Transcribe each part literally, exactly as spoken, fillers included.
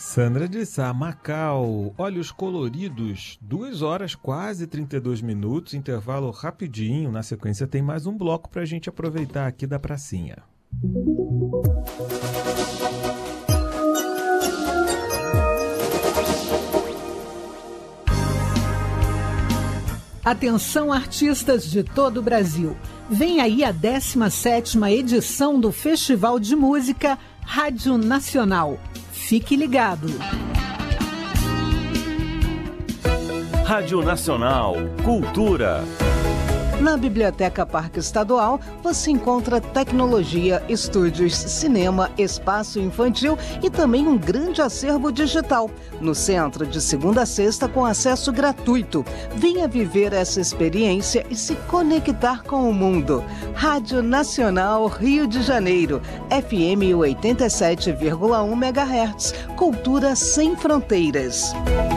Sandra de Sá, Macau, olhos coloridos, duas horas, quase trinta e dois minutos, intervalo rapidinho, na sequência tem mais um bloco para a gente aproveitar aqui da pracinha. Atenção, artistas de todo o Brasil, vem aí a décima sétima edição do Festival de Música Rádio Nacional. Fique ligado. Rádio Nacional, Cultura. Na Biblioteca Parque Estadual, você encontra tecnologia, estúdios, cinema, espaço infantil e também um grande acervo digital. No centro, de segunda a sexta, com acesso gratuito. Venha viver essa experiência e se conectar com o mundo. Rádio Nacional Rio de Janeiro, F M oitenta e sete vírgula um megahertz. Cultura sem fronteiras.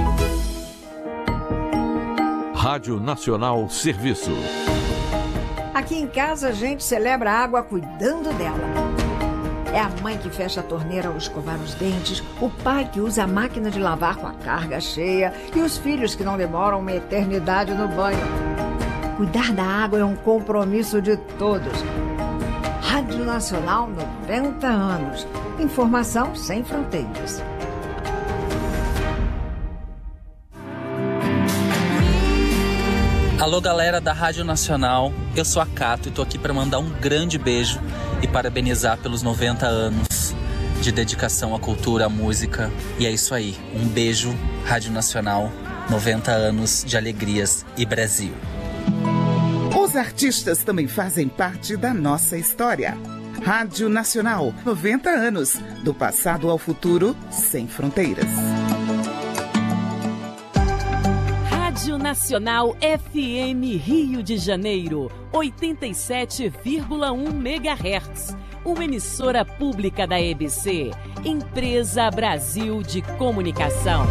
Rádio Nacional Serviço. Aqui em casa a gente celebra a água cuidando dela. É a mãe que fecha a torneira ao escovar os dentes, o pai que usa a máquina de lavar com a carga cheia e os filhos que não demoram uma eternidade no banho. Cuidar da água é um compromisso de todos. Rádio Nacional, noventa anos. Informação sem fronteiras. Alô, galera da Rádio Nacional, eu sou a Cato e tô aqui para mandar um grande beijo e parabenizar pelos noventa anos de dedicação à cultura, à música. E é isso aí, um beijo, Rádio Nacional, noventa anos de alegrias e Brasil. Os artistas também fazem parte da nossa história. Rádio Nacional, noventa anos, do passado ao futuro, sem fronteiras. Rádio Nacional F M Rio de Janeiro, oitenta e sete vírgula um megahertz. Uma emissora pública da E B C, Empresa Brasil de Comunicação.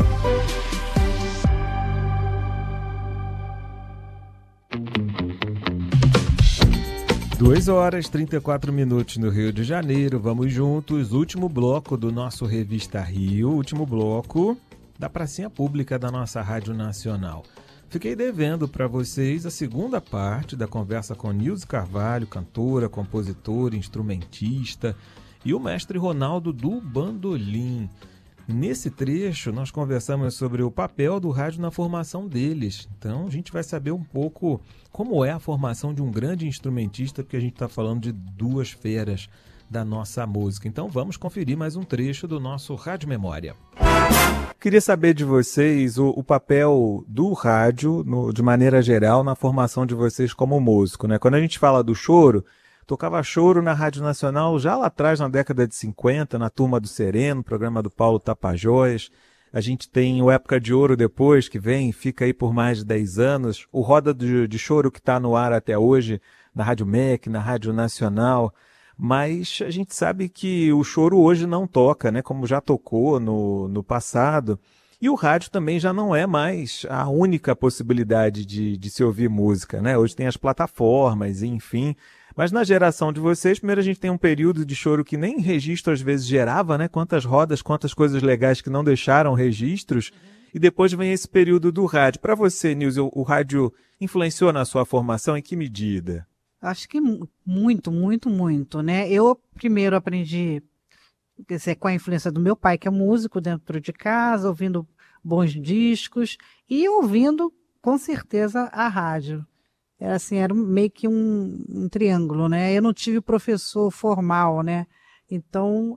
duas horas e trinta e quatro minutos no Rio de Janeiro. Vamos juntos. Último bloco do nosso Revista Rio. Último bloco da pracinha pública da nossa Rádio Nacional. Fiquei devendo para vocês a segunda parte da conversa com Nilce Carvalho, cantora, compositora, instrumentista, e o mestre Ronaldo do bandolim. Nesse trecho, nós conversamos sobre o papel do rádio na formação deles. Então, a gente vai saber um pouco como é a formação de um grande instrumentista, porque a gente está falando de duas feras da nossa música. Então, vamos conferir mais um trecho do nosso Rádio Memória. Queria saber de vocês o, o papel do rádio, no, de maneira geral, na formação de vocês como músico, né? Quando a gente fala do choro, tocava choro na Rádio Nacional já lá atrás, na década de cinquenta, na Turma do Sereno, programa do Paulo Tapajós. A gente tem o Época de Ouro depois, que vem, fica aí por mais de dez anos. O Roda de, de Choro, que está no ar até hoje, na Rádio M E C, na Rádio Nacional. Mas a gente sabe que o choro hoje não toca, né? Como já tocou no, no passado. E o rádio também já não é mais a única possibilidade de, de se ouvir música, né? Hoje tem as plataformas, enfim. Mas na geração de vocês, primeiro a gente tem um período de choro que nem registro às vezes gerava, né? Quantas rodas, quantas coisas legais que não deixaram registros. E depois vem esse período do rádio. Para você, Nilce, o, o rádio influenciou na sua formação? Em que medida? Acho que muito, muito, muito, né? Eu primeiro aprendi, quer dizer, com a influência do meu pai, que é músico, dentro de casa, ouvindo bons discos e ouvindo, com certeza, a rádio. Era assim, era meio que um, um triângulo, né? Eu não tive professor formal, né? Então,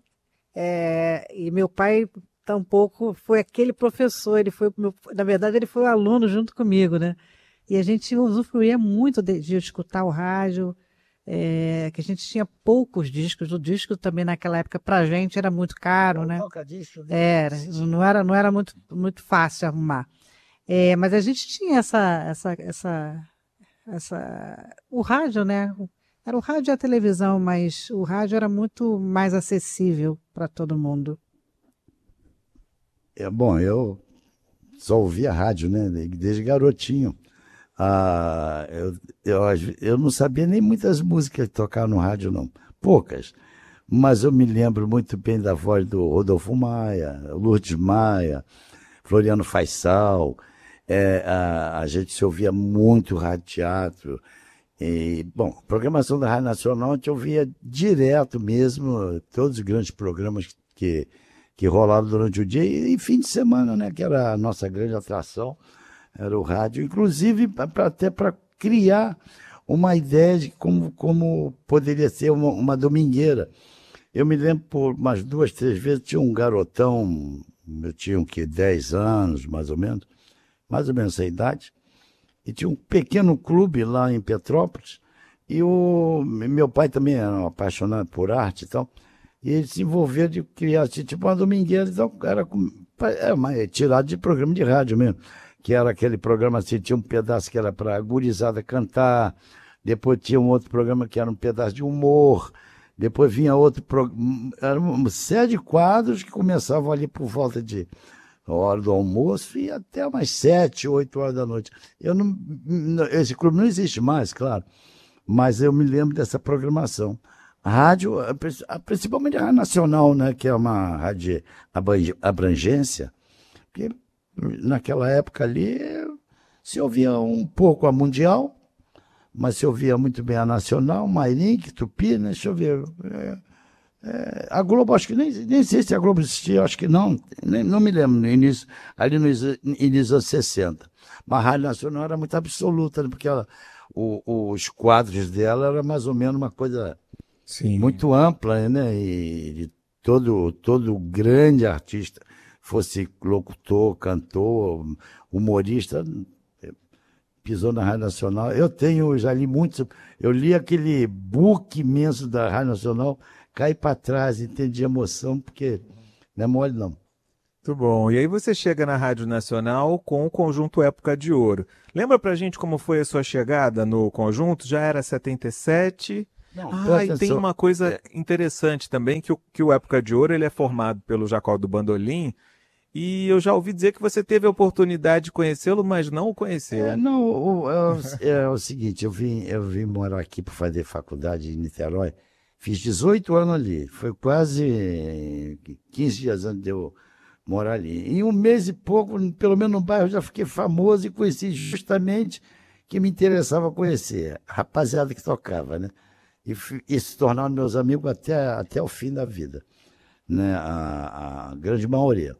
é, e meu pai tampouco foi aquele professor, ele foi, meu, na verdade, ele foi um aluno junto comigo, né? E a gente usufruía muito de, de escutar o rádio, é, que a gente tinha poucos discos. O disco também naquela época pra gente era muito caro, né? Disco, né? Era, não era, não era muito, muito fácil arrumar. É, mas a gente tinha essa, essa, essa, essa, o rádio, né? Era o rádio e a televisão, mas o rádio era muito mais acessível para todo mundo. É bom, eu só ouvia rádio, né? Desde garotinho. Ah, eu, eu, eu não sabia nem muitas músicas tocar no rádio, não. Poucas. mas eu me lembro muito bem da voz do Rodolfo Maia, Lourdes Maia, Floriano Faisal. É, a, a gente se ouvia muito rádio teatro. E, bom, programação da Rádio Nacional a gente ouvia direto mesmo, todos os grandes programas que, que rolaram durante o dia e, e fim de semana, né, que era a nossa grande atração, era o rádio, inclusive pra, até para criar uma ideia de como, como poderia ser uma, uma domingueira. Eu me lembro por umas duas, três vezes, tinha um garotão, eu tinha o quê, dez anos, mais ou menos, mais ou menos essa idade, e tinha um pequeno clube lá em Petrópolis, e o meu pai também era um apaixonado por arte e tal, e ele se envolveu de criar assim, tipo uma domingueira, então era, era uma, tirado de programa de rádio mesmo, que era aquele programa assim, tinha um pedaço que era para a gurizada cantar, depois tinha um outro programa que era um pedaço de humor, depois vinha outro programa, era uma série de quadros que começavam ali por volta de a hora do almoço e até umas sete, oito horas da noite. Eu não, esse clube não existe mais, claro, mas eu me lembro dessa programação. A rádio, principalmente a Rádio Nacional, né, que é uma rádio abrangência, que naquela época ali se ouvia um pouco a Mundial, mas se ouvia muito bem a Nacional, Mairink, Tupi, né, deixa eu ver... É, É, a Globo, acho que nem, nem sei se a Globo existia, acho que não, nem, não me lembro, no início, ali no início dos anos sessenta. Mas a Rádio Nacional era muito absoluta, né, porque ela, o, os quadros dela era mais ou menos uma coisa Sim. muito ampla, né? E todo, todo grande artista, fosse locutor, cantor, humorista, pisou na Rádio Nacional. Eu tenho, já li muito, eu li aquele book imenso da Rádio Nacional, cai para trás, entendi emoção, porque não é mole não. Muito bom. E aí você chega na Rádio Nacional com o Conjunto Época de Ouro. Lembra pra gente como foi a sua chegada no Conjunto? Já era setenta e sete? Não, ah, e tem uma coisa interessante também, que o, que o Época de Ouro ele é formado pelo Jacó do Bandolim, e eu já ouvi dizer que você teve a oportunidade de conhecê-lo, mas não o conheceu. É, não, o, é, é o seguinte, eu vim, eu vim morar aqui para fazer faculdade em Niterói. Fiz dezoito anos ali, foi quase quinze dias antes de eu morar ali. Em um mês e pouco, pelo menos no bairro, eu já fiquei famoso e conheci justamente quem me interessava conhecer, a rapaziada que tocava, né? E, e se tornaram meus amigos até, até o fim da vida, né? A, a grande maioria.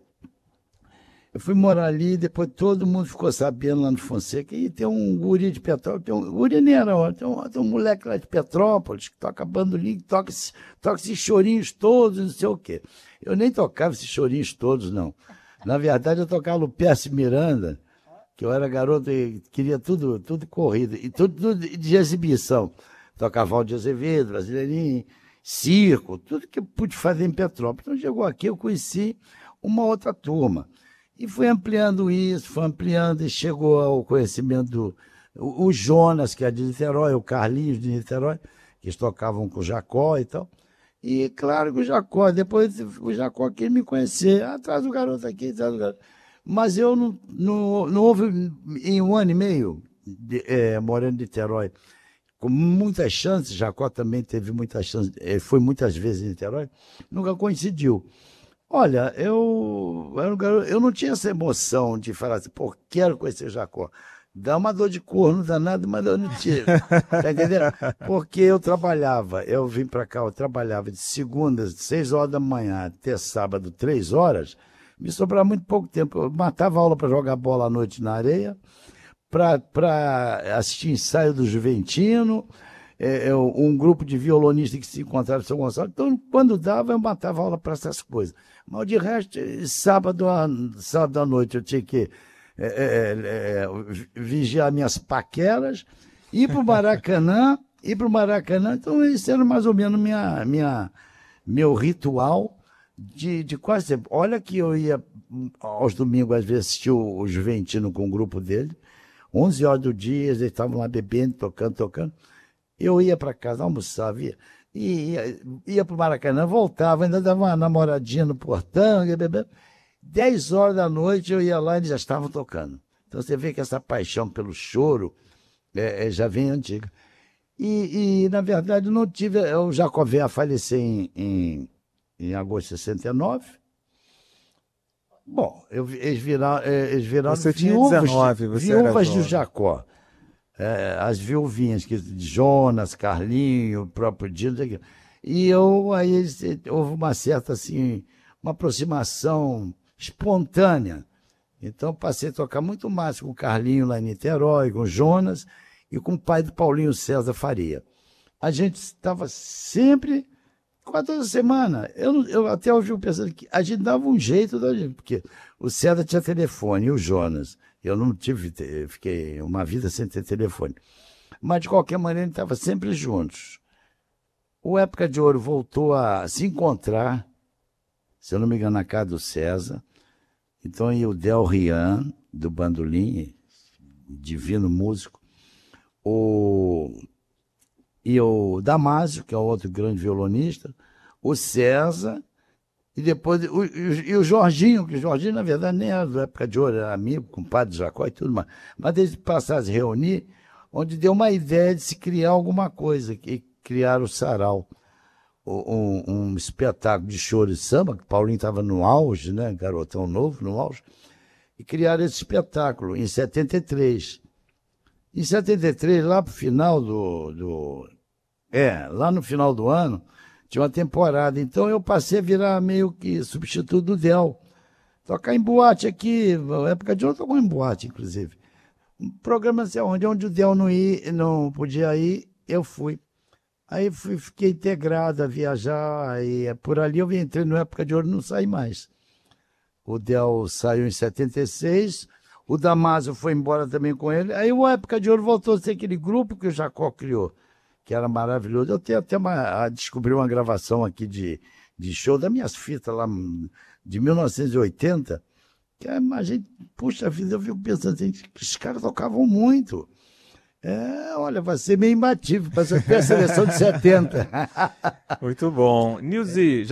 Eu fui morar ali, depois todo mundo ficou sabendo lá no Fonseca, e tem um guri de Petrópolis, tem um guri nem era hora, tem um, tem um moleque lá de Petrópolis, que toca bandolim, que toca, toca esses chorinhos todos, não sei o quê. Eu nem tocava esses chorinhos todos, não. Na verdade, eu tocava o Percy Miranda, que eu era garoto e queria tudo, tudo corrido, e tudo, tudo de exibição. Tocava Valdir Azevedo, Brasileirinho, circo, tudo que eu pude fazer em Petrópolis. Então, chegou aqui, eu conheci uma outra turma. E foi ampliando isso, foi ampliando e chegou ao conhecimento do o, o Jonas, que é de Niterói, o Carlinhos de Niterói, que eles tocavam com o Jacó e tal. E claro que o Jacó, depois o Jacó quis me conhecer, atrás do garoto aqui, atrás do garoto. Mas eu não, não, não houve, em um ano e meio, de, é, morando em Niterói, com muitas chances, Jacó também teve muitas chances, foi muitas vezes em Niterói, nunca coincidiu. Olha, eu, eu, eu não tinha essa emoção de falar assim, pô, quero conhecer Jacó. Dá uma dor de corno danada, mas eu não tive. Tá entendendo? Porque eu trabalhava, eu vim para cá, eu trabalhava de segunda, seis horas da manhã, até sábado, três horas, me sobrava muito pouco tempo. Eu matava aula para jogar bola à noite na areia, para assistir ensaio do Juventino, é, é, um grupo de violonistas que se encontraram em São Gonçalo. Então, quando dava, eu matava aula para essas coisas. Mas de resto, sábado, a, sábado à noite eu tinha que é, é, é, vigiar minhas paqueras, ir para o Maracanã, ir para o Maracanã. Então, isso era mais ou menos minha, minha, meu ritual de, de quase sempre. Olha que eu ia aos domingos, às vezes, assistir o, o Juventino com o grupo dele. onze horas do dia, eles estavam lá bebendo, tocando, tocando. Eu ia para casa, almoçava, ia, ia, ia para o Maracanã, voltava, ainda dava uma namoradinha no portão, ia bebendo. dez horas da noite eu ia lá e eles já estavam tocando. Então você vê que essa paixão pelo choro é, é, já vem antiga. E, e, na verdade, não tive... O Jacové a falecer em, em, em agosto de sessenta e nove. Bom, eu, eles viraram, eles viraram você viúvas, tinha dezenove, você viúvas era do Jacó. É, as viuvinhas, que, de Jonas, Carlinho, o próprio Dino. E eu, aí houve uma certa, assim, uma aproximação espontânea. Então, passei a tocar muito mais com o Carlinho lá em Niterói, com o Jonas e com o pai do Paulinho César Faria. A gente estava sempre, quase toda semana. Eu, eu até ouvi pensando que a gente dava um jeito, da gente, porque o César tinha telefone e o Jonas. Eu não tive, fiquei uma vida sem ter telefone. Mas, de qualquer maneira, a gente estava sempre juntos. O Época de Ouro voltou a se encontrar, se eu não me engano, na casa do César. Então, e o Del Rian, do bandolim, divino músico, o, e o Damásio, que é outro grande violonista, o César, e depois o, e, e o Jorginho, que o Jorginho, na verdade, nem era da Época de Ouro, era amigo, compadre Jacó e tudo mais. Mas eles passaram a se reunir, onde deu uma ideia de se criar alguma coisa, e criaram o Sarau. Um, um espetáculo de choro e samba, que Paulinho estava no auge, né, garotão novo, no auge, e criaram esse espetáculo em setenta e três. Em setenta e três, lá pro final do, do... É, lá no final do ano, tinha uma temporada, então eu passei a virar meio que substituto do Del. Tocar em boate aqui, na época de ouro tocou em boate, inclusive. Um programa assim, onde, onde o Del não, ia, não podia ir, eu fui. Aí fui, fiquei integrado a viajar, e por ali eu entrei na Época de Ouro e não saí mais. O Del saiu em setenta e seis, o Damásio foi embora também com ele, aí o Época de Ouro voltou a ser aquele grupo que o Jacó criou, que era maravilhoso. Eu tenho até uma, descobri uma gravação aqui de, de show das minhas fitas lá de mil novecentos e oitenta, que a gente, puxa vida, eu fico pensando assim, os caras tocavam muito. É, olha, vai ser meio imbatível para a seleção de setenta. Muito bom. Nilzi,